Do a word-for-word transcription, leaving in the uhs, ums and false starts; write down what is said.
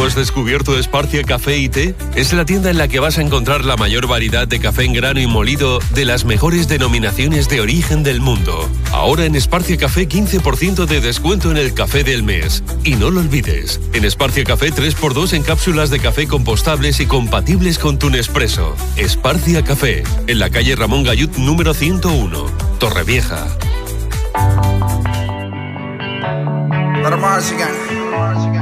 ¿No has descubierto Esparcia Café y Té? Es la tienda en la que vas a encontrar la mayor variedad de café en grano y molido de las mejores denominaciones de origen del mundo. Ahora en Esparcia Café quince por ciento de descuento en el café del mes. Y no lo olvides, en Esparcia Café tres por dos en cápsulas de café compostables y compatibles con tu Nespresso. Esparcia Café, en la calle Ramón Gallut número ciento uno, Torrevieja.